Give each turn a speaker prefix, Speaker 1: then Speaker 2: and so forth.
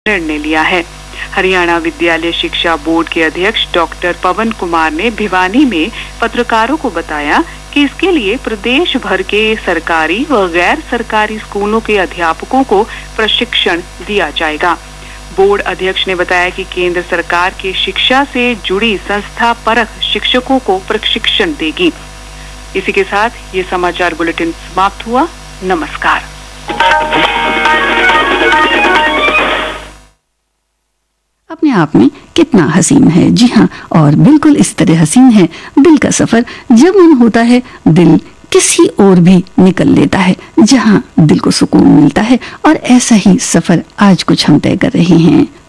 Speaker 1: निर्णय लिया है। हरियाणा विद्यालय शिक्षा बोर्ड के अध्यक्ष डॉक्टर पवन कुमार ने भिवानी में पत्रकारों को बताया कि इसके लिए प्रदेश भर के सरकारी व गैर सरकारी स्कूलों के अध्यापकों को प्रशिक्षण दिया जाएगा। बोर्ड अध्यक्ष ने बताया कि केंद्र सरकार के शिक्षा से जुड़ी संस्था परख शिक्षकों को प्रशिक्षण देगी। इसी के साथ ये समाचार बुलेटिन समाप्त हुआ। नमस्कार।
Speaker 2: अपने आप में कितना हसीन है। जी हाँ, और बिल्कुल इस तरह हसीन है दिल का सफर। जब मन होता है दिल किसी और भी निकल लेता है जहाँ दिल को सुकून मिलता है, और ऐसा ही सफर आज कुछ हम तय कर रहे हैं।